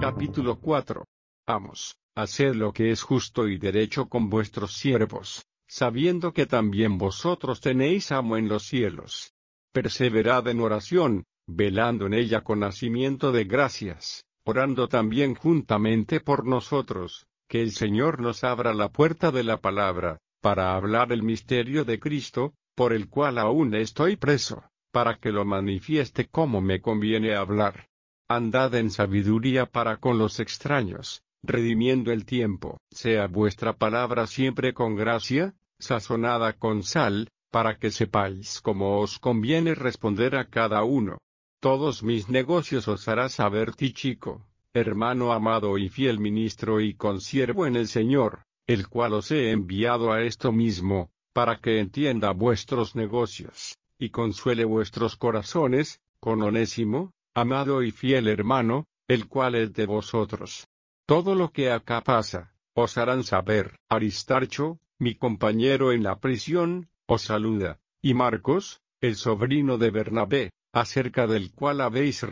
Capítulo 4. Amos, haced lo que es justo y derecho con vuestros siervos, sabiendo que también vosotros tenéis amo en los cielos. Perseverad en oración, velando en ella con hacimiento de gracias, orando también juntamente por nosotros, que el Señor nos abra la puerta de la palabra, para hablar el misterio de Cristo, por el cual aún estoy preso, para que lo manifieste como me conviene hablar. Andad en sabiduría para con los extraños, redimiendo el tiempo. Sea vuestra palabra siempre con gracia, sazonada con sal, para que sepáis cómo os conviene responder a cada uno. Todos mis negocios os hará saber Tíchico, hermano amado y fiel ministro y consiervo en el Señor, el cual os he enviado a esto mismo, para que entienda vuestros negocios, y consuele vuestros corazones, con Onésimo, amado y fiel hermano, el cual es de vosotros. Todo lo que acá pasa, os harán saber. Aristarcho, mi compañero en la prisión, os saluda, y Marcos, el sobrino de Bernabé, acerca del cual habéis